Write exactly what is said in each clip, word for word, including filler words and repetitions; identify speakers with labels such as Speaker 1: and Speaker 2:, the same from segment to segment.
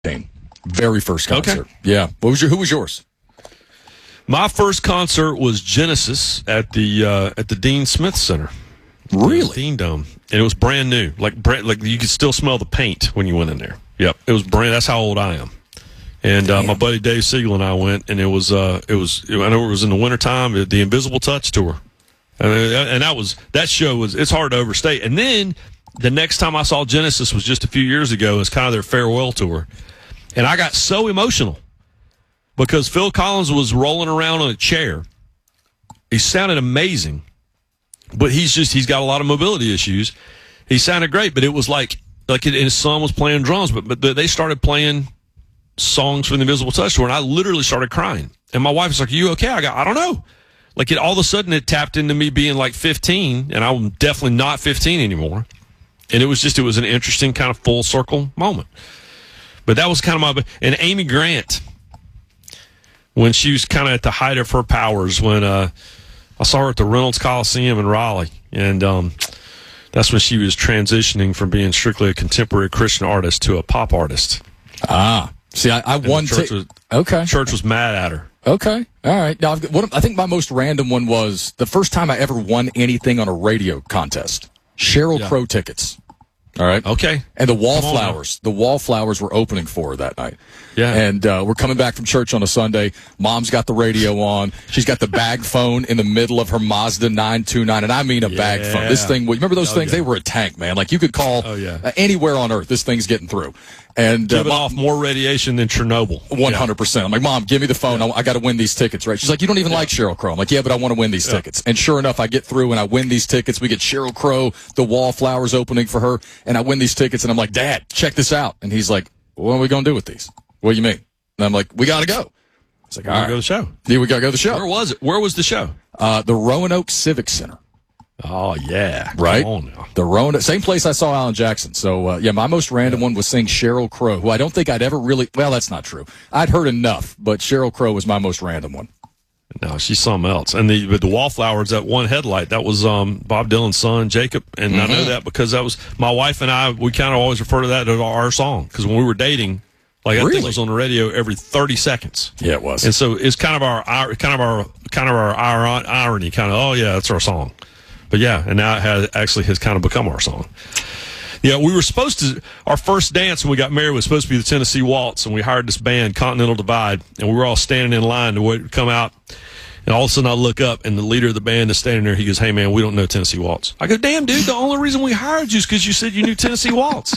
Speaker 1: Very first concert.
Speaker 2: Okay.
Speaker 1: Yeah. What was your? Who was yours?
Speaker 2: My first concert was Genesis at the uh, at the Dean Smith Center.
Speaker 1: Really?
Speaker 2: Dean Dome, and it was brand new. Like brand, like you could still smell the paint when you went in there. Yep, it was brand. That's how old I am. And uh, my buddy Dave Siegel and I went, and it was uh, it was. I know it was in the wintertime. The Invisible Touch tour, and, and that was that show was. It's hard to overstate. And then the next time I saw Genesis was just a few years ago. It was kind of their farewell tour, and I got so emotional because Phil Collins was rolling around on a chair. He sounded amazing. But he's just, he's got a lot of mobility issues. He sounded great, but it was like, like it, his son was playing drums, but, but they started playing songs from the Invisible Touch tour, and I literally started crying. And my wife was like, are you okay? I got, I don't know. Like it, all of a sudden it tapped into me being like fifteen, and I'm definitely not fifteen anymore. And it was just, it was an interesting kind of full circle moment. But that was kind of my, and Amy Grant, when she was kind of at the height of her powers, when, uh, I saw her at the Reynolds Coliseum in Raleigh, and um, that's when she was transitioning from being strictly a contemporary Christian artist to a pop artist.
Speaker 1: Ah, see, I, I won.
Speaker 2: Church
Speaker 1: T-
Speaker 2: was,
Speaker 1: okay,
Speaker 2: church was mad at her.
Speaker 1: Okay, all right. Now, I've, what, I think my most random one was the first time I ever won anything on a radio contest. Sheryl
Speaker 2: Yeah.
Speaker 1: Crow tickets. All right.
Speaker 2: Okay.
Speaker 1: And the
Speaker 2: Come on
Speaker 1: Wallflowers. The Wallflowers were opening for her that night.
Speaker 2: Yeah.
Speaker 1: And uh, we're coming back from church on a Sunday. Mom's got the radio on. She's got the bag phone in the middle of her Mazda nine two nine. And I mean a
Speaker 2: Yeah.
Speaker 1: bag phone. This thing, remember those
Speaker 2: Oh,
Speaker 1: things?
Speaker 2: yeah.
Speaker 1: They were a tank, man. Like you could call
Speaker 2: Oh, yeah.
Speaker 1: uh, anywhere on earth. This thing's getting through. And
Speaker 2: Giving
Speaker 1: uh,
Speaker 2: off more radiation than Chernobyl.
Speaker 1: one hundred percent. I'm like, Mom, give me the phone. I, I got to win these tickets, right? She's like, you don't even
Speaker 2: Yeah.
Speaker 1: like Sheryl Crow. I'm like, yeah, but I want to win these
Speaker 2: Yeah.
Speaker 1: tickets. And sure enough, I get through and I win these tickets. We get Sheryl Crow, the Wallflowers opening for her, and I win these tickets. And I'm like, Dad, check this out. And he's like, what are we going to do with these? What do you mean? And I'm like, we got to go. It's like, all
Speaker 2: We'll
Speaker 1: right.
Speaker 2: go to the show.
Speaker 1: Yeah, we got to go to the show.
Speaker 2: Where was it? Where was the show?
Speaker 1: Uh, the Roanoke Civic Center.
Speaker 2: Oh, yeah.
Speaker 1: Right?
Speaker 2: Come on now.
Speaker 1: The Roanoke, same place I saw Alan Jackson. So, uh, yeah, my most random
Speaker 2: Yeah.
Speaker 1: one was seeing Sheryl Crow, who I don't think I'd ever really, well, that's not true. I'd heard enough, but Sheryl Crow was my most random one.
Speaker 2: No, she's something else. And the but the Wallflowers, that one headlight, that was um, Bob Dylan's son, Jacob. And
Speaker 1: Mm-hmm.
Speaker 2: I know that because that was my wife and I, we kind of always refer to that as our song. Because when we were dating, like I think
Speaker 1: Really?
Speaker 2: it was on the radio every thirty seconds.
Speaker 1: Yeah, it was.
Speaker 2: And so it's kind of our, our kind of our kind of our iron- irony, kind of, oh yeah, that's our song. But yeah, and now it has actually has kind of become our song. Yeah, we were supposed to, our first dance when we got married was supposed to be the Tennessee Waltz, and we hired this band, Continental Divide, and we were all standing in line to wait to come out. And all of a sudden I look up, and the leader of the band is standing there. He goes, hey, man, we don't know Tennessee Waltz. I go, damn, dude, the only reason we hired you is because you said you knew Tennessee Waltz.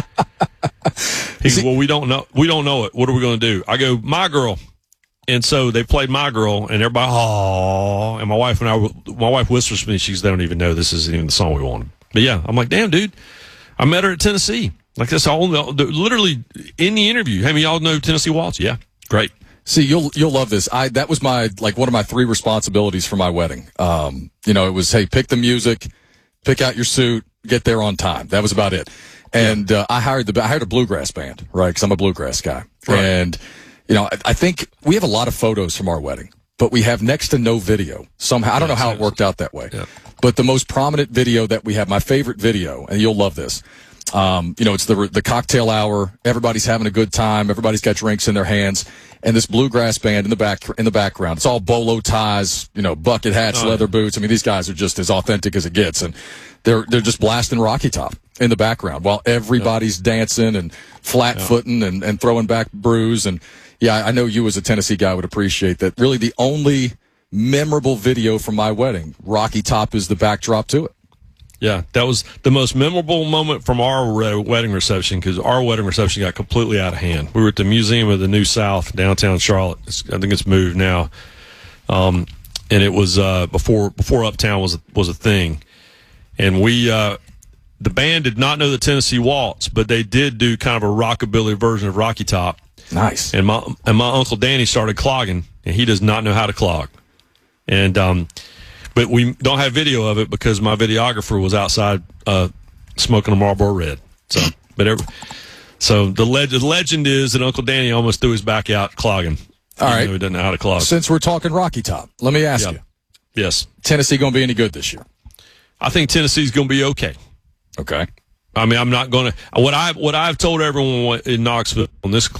Speaker 2: He goes, well, we don't know. We don't know it. What are we going to do? I go, My Girl. And so they played My Girl, and everybody, oh, and my wife and I, my wife whispers to me, she goes, they don't even know this isn't even the song we wanted. But yeah, I'm like, damn, dude, I met her at Tennessee. Like that's all, literally in the interview. Hey, y'all know Tennessee Waltz? Yeah, great.
Speaker 1: See, you'll you'll love this. I that was my like one of my three responsibilities for my wedding. Um, you know, it was hey, pick the music, pick out your suit, get there on time. That was about it. And uh, I hired the I hired a bluegrass band, right? Because I'm a bluegrass guy.
Speaker 2: Right.
Speaker 1: And you know, I, I think we have a lot of photos from our wedding, but we have next to no video. Somehow, I don't know how it worked out that way.
Speaker 2: Yeah.
Speaker 1: But the most prominent video that we have, my favorite video, and you'll love this. Um, you know, it's the the cocktail hour. Everybody's having a good time. Everybody's got drinks in their hands, and this bluegrass band in the back in the background. It's all bolo ties, you know, bucket hats,
Speaker 2: Oh,
Speaker 1: leather boots. I mean, these guys are just as authentic as it gets, and they're they're just blasting Rocky Top in the background while everybody's dancing and flat footing and and throwing back brews. And yeah, I know you as a Tennessee guy would appreciate that. Really, the only memorable video from my wedding, Rocky Top is the backdrop to it.
Speaker 2: Yeah, that was the most memorable moment from our re- wedding reception because our wedding reception got completely out of hand. We were at the Museum of the New South, downtown Charlotte. It's, I think it's moved now, um, and it was uh, before before Uptown was a, was a thing. And we, uh, the band did not know the Tennessee Waltz, but they did do kind of a rockabilly version of Rocky Top.
Speaker 1: Nice.
Speaker 2: And my and my uncle Danny started clogging, and he does not know how to clog. And um, but we don't have video of it because my videographer was outside uh, smoking a Marlboro Red. So, but every, so the, leg, the legend is that Uncle Danny almost threw his back out clogging.
Speaker 1: All
Speaker 2: even
Speaker 1: right.
Speaker 2: though he doesn't know how to clog.
Speaker 1: Since we're talking Rocky Top, let me ask
Speaker 2: Yeah.
Speaker 1: you:
Speaker 2: Yes,
Speaker 1: Tennessee going to be any good this year?
Speaker 2: I think Tennessee's going to be okay.
Speaker 1: Okay.
Speaker 2: I mean, I'm not going to. What I what I've told everyone in Knoxville on this